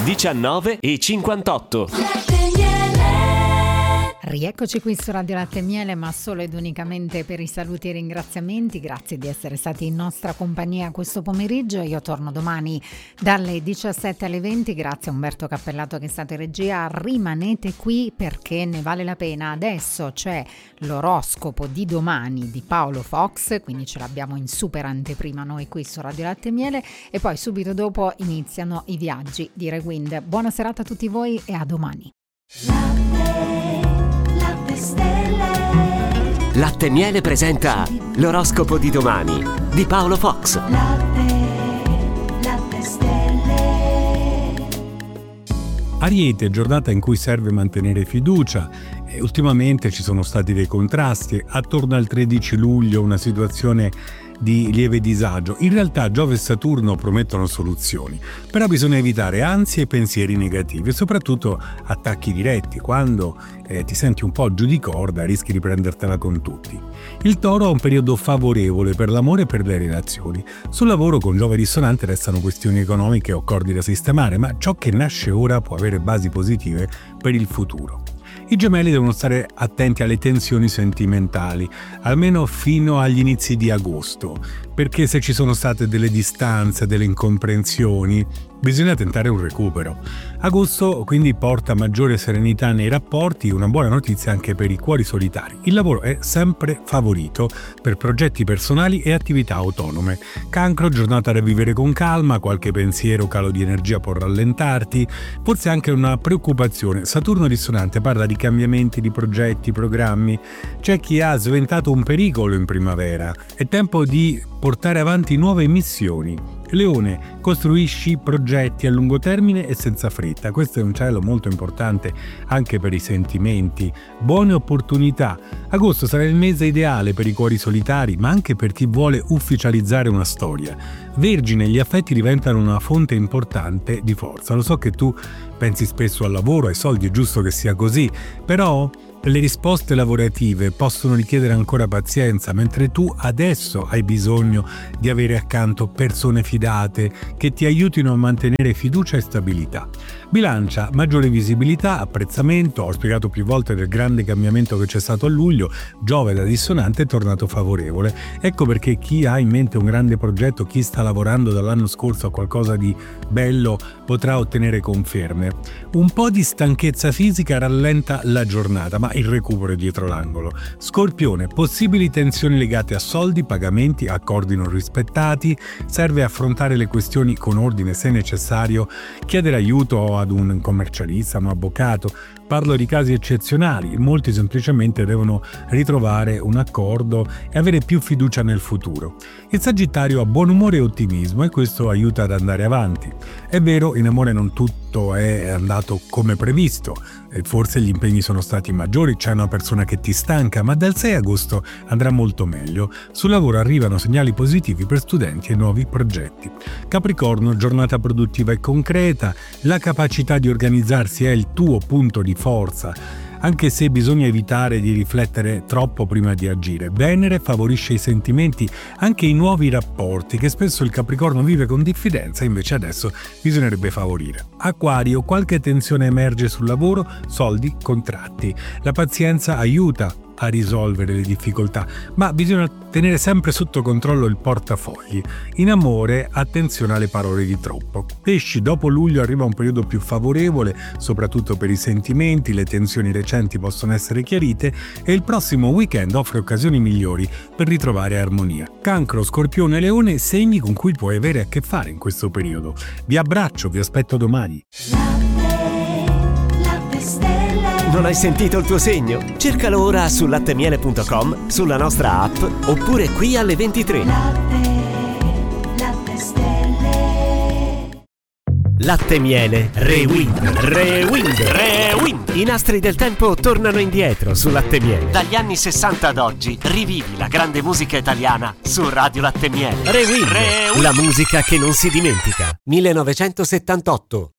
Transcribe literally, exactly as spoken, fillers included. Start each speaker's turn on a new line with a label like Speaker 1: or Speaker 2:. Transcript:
Speaker 1: diciannove e cinquantotto.
Speaker 2: Rieccoci qui su Radio Latte e Miele, ma solo ed unicamente per i saluti e ringraziamenti. Grazie di essere stati in nostra compagnia questo pomeriggio. Io torno domani dalle diciassette alle venti. Grazie a Umberto Cappellato che è stato in regia. Rimanete qui perché ne vale la pena. Adesso c'è l'oroscopo di domani di Paolo Fox, quindi ce l'abbiamo in super anteprima noi qui su Radio Latte e Miele, e poi subito dopo iniziano i viaggi di Rewind. Buona serata a tutti voi e a domani.
Speaker 1: Latte e Miele presenta l'oroscopo di domani di Paolo Fox.
Speaker 3: Latte, latte stelle.
Speaker 4: Ariete, giornata in cui serve mantenere fiducia e ultimamente ci sono stati dei contrasti. Attorno al tredici luglio una situazione di lieve disagio. In realtà Giove e Saturno promettono soluzioni, però bisogna evitare ansie e pensieri negativi e soprattutto attacchi diretti. Quando eh, ti senti un po' giù di corda rischi di prendertela con tutti. Il Toro ha un periodo favorevole per l'amore e per le relazioni. Sul lavoro con Giove dissonante restano questioni economiche o accordi da sistemare, ma ciò che nasce ora può avere basi positive per il futuro. I Gemelli devono stare attenti alle tensioni sentimentali, almeno fino agli inizi di agosto, perché se ci sono state delle distanze, delle incomprensioni, bisogna tentare un recupero. Agosto quindi porta maggiore serenità nei rapporti, una buona notizia anche per i cuori solitari. Il lavoro è sempre favorito per progetti personali e attività autonome. Cancro, giornata da vivere con calma, qualche pensiero, calo di energia può rallentarti, forse anche una preoccupazione. Saturno dissonante parla di cambiamenti di progetti, programmi. C'è chi ha sventato un pericolo in primavera. È tempo di portare avanti nuove missioni. Leone, costruisci progetti a lungo termine e senza fretta. Questo è un cielo molto importante anche per i sentimenti. Buone opportunità. Agosto sarà il mese ideale per i cuori solitari, ma anche per chi vuole ufficializzare una storia. Vergine, gli affetti diventano una fonte importante di forza. Lo so che tu pensi spesso al lavoro, ai soldi, è giusto che sia così, però le risposte lavorative possono richiedere ancora pazienza, mentre tu adesso hai bisogno di avere accanto persone fidate che ti aiutino a mantenere fiducia e stabilità. Bilancia, maggiore visibilità, apprezzamento. Ho spiegato più volte del grande cambiamento che c'è stato a luglio. Giove da dissonante è tornato favorevole. Ecco perché chi ha in mente un grande progetto, chi sta lavorando dall'anno scorso a qualcosa di bello, potrà ottenere conferme. Un po' di stanchezza fisica rallenta la giornata, ma il recupero è dietro l'angolo. Scorpione, possibili tensioni legate a soldi, pagamenti, accordi non rispettati. Serve affrontare le questioni con ordine, se necessario, chiedere aiuto ad un commercialista, un avvocato. Parlo di casi eccezionali, molti semplicemente devono ritrovare un accordo e avere più fiducia nel futuro. Il Sagittario ha buon umore e ottimismo e questo aiuta ad andare avanti. È vero, in amore non tutto è andato come previsto, e forse gli impegni sono stati maggiori, c'è una persona che ti stanca, ma dal sei agosto andrà molto meglio. Sul lavoro arrivano segnali positivi per studenti e nuovi progetti. Capricorno, giornata produttiva e concreta, la capacità di organizzarsi è il tuo punto di forza, anche se bisogna evitare di riflettere troppo prima di agire. Venere favorisce i sentimenti, anche i nuovi rapporti che spesso il Capricorno vive con diffidenza, invece adesso bisognerebbe favorire. Acquario, qualche tensione emerge sul lavoro, soldi, contratti. La pazienza aiuta a risolvere le difficoltà, ma bisogna tenere sempre sotto controllo il portafogli. In amore, attenzione alle parole di troppo. Pesci, dopo luglio arriva un periodo più favorevole, soprattutto per i sentimenti, le tensioni recenti possono essere chiarite e il prossimo weekend offre occasioni migliori per ritrovare armonia. Cancro, Scorpione e Leone, segni con cui puoi avere a che fare in questo periodo. Vi abbraccio, vi aspetto domani.
Speaker 1: Non hai sentito il tuo segno? Cercalo ora su lattemiele punto com, sulla nostra app oppure qui alle ventitré.
Speaker 3: Latte, latte stelle.
Speaker 1: Latte e Miele Rewind, Rewind, Rewind. I nastri del tempo tornano indietro su Latte e Miele. Dagli anni sessanta ad oggi rivivi la grande musica italiana su Radio Latte e Miele. Rewind, Rewind. La musica che non si dimentica. millenovecentosettantotto.